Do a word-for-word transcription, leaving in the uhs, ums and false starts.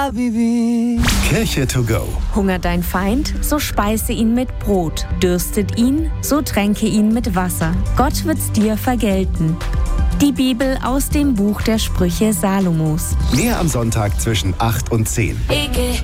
Habibi. Kirche to go. Hungert dein Feind, so speise ihn mit Brot. Dürstet ihn, so tränke ihn mit Wasser. Gott wird's dir vergelten. Die Bibel aus dem Buch der Sprüche Salomos. Mehr am Sonntag zwischen acht und zehn. Ich geh